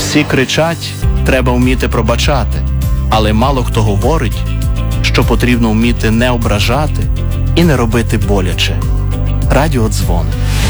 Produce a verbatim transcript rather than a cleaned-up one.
Всі кричать, треба вміти пробачати, але мало хто говорить, що потрібно вміти не ображати і не робити боляче. Радіодзвони.